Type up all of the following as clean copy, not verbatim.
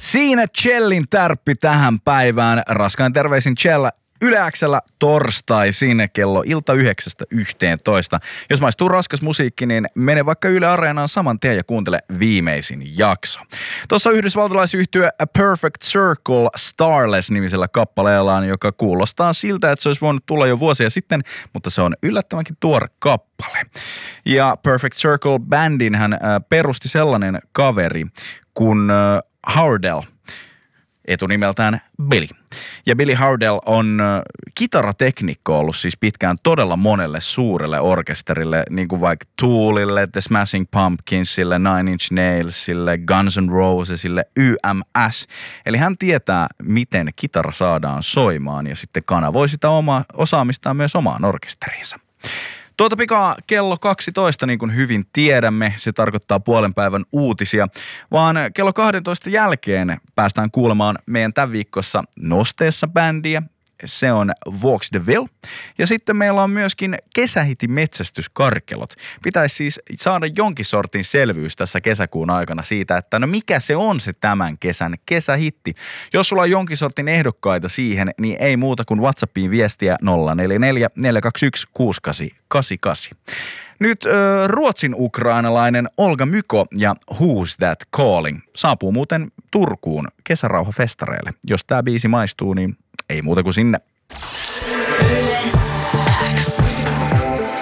Siinä Chellin tärppi tähän päivään. Raskain terveisin Chell Yle X:llä torstaisin kello ilta 9:00–11:00. Jos maistuu raskas musiikki, niin mene vaikka Yle Areenaan saman tien ja kuuntele viimeisin jakso. Tuossa yhdysvaltalaisyhtye A Perfect Circle Starless-nimisellä kappaleellaan, joka kuulostaa siltä, että se olisi voinut tulla jo vuosia sitten, mutta se on yllättävänkin tuore kappale. Ja Perfect Circle-bändin hän perusti sellainen kaveri kuin Hardell, etunimeltään Billy. Ja Billy Hardell on kitarateknikko ollut siis pitkään todella monelle suurelle orkesterille, niin kuin vaikka Toolille, The Smashing Pumpkinsille, Nine Inch Nailsille, Guns N' Rosesille, YMS. Eli hän tietää, miten kitara saadaan soimaan ja sitten kanavoi sitä omaa osaamistaan myös omaan orkesteriinsa. Tuota pikaa kello 12, niin kuin hyvin tiedämme, se tarkoittaa puolen päivän uutisia, vaan kello 12 jälkeen päästään kuulemaan meidän tämän viikossa nosteessa bändiä. Se on Vaux de Ville. Ja sitten meillä on myöskin kesähitin metsästyskarkelot. Pitäisi siis saada jonkin sortin selvyys tässä kesäkuun aikana siitä, että no mikä se on se tämän kesän kesähitti. Jos sulla on jonkin sortin ehdokkaita siihen, niin ei muuta kuin WhatsAppiin viestiä 044 421 6888. Nyt ruotsin ukrainalainen Olga Myko ja Who's That Calling saapuu muuten Turkuun kesärauhafestareille. Jos tää biisi maistuu, niin ei muuta kuin sinne. Yle X.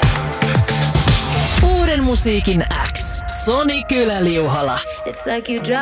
Uuden musiikin X. Soni Kyläliuhala.